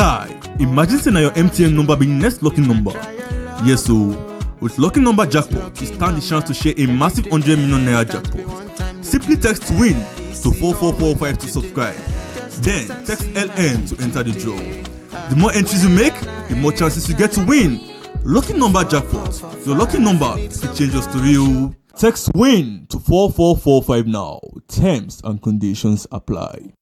Guy, imagine saying your MTN number being next lucky number. Yes, so with lucky number jackpot, you stand the chance to share a massive 100 million naira jackpot. Simply text WIN to 44445 to subscribe. Then text LN to enter the draw. The more entries you make, the more chances you get to win. Lucky number jackpot. Your lucky number will change your story. Text WIN to 44445 now. Terms and conditions apply.